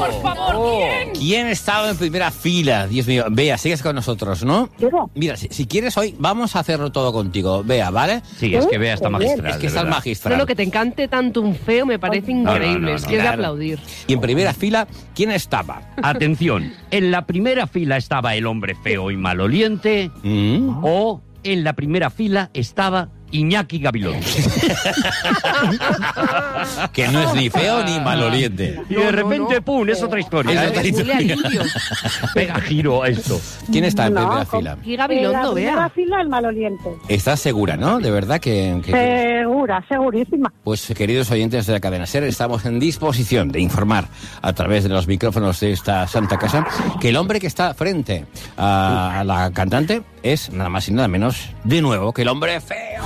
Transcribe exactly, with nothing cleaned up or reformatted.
por favor, ¿quién? ¿Quién estaba en primera fila? Dios mío, Bea, sigues con nosotros, ¿no? Digo. Mira, si, si quieres hoy, vamos a hacerlo todo contigo, Bea, ¿vale? Sí, es que Bea está magistral. Es que de estás verdad. magistral. Bueno, que te encante tanto un feo me parece no, increíble. no, no, es no, que es de claro. aplaudir. Y en primera fila, ¿quién estaba? Atención, en la primera fila estaba el hombre feo y maloliente, ¿Mm? o en la primera fila estaba Iñaki Gabilondo. Que no es ni feo ni maloliente. Y No, de no, repente, no. ¡pum!, es otra historia. Es otra ¿eh? Huele a limpio. Pega giro a esto. ¿Quién está en No, primera con- fila? Y En la Gabilondo, primera vea. fila el maloliente. ¿Estás segura, no? De verdad que... que- Segura, segurísima. Pues, queridos oyentes de la cadena SER, estamos en disposición de informar a través de los micrófonos de esta santa casa que el hombre que está frente a la cantante es nada más y nada menos, de nuevo, que el hombre feo.